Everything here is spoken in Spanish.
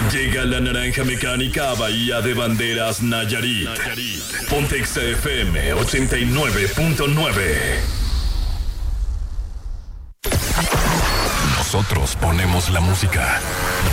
Llega la naranja mecánica a Bahía de Banderas, Nayarit. Ponte Exa FM 89.9. Nosotros ponemos la música.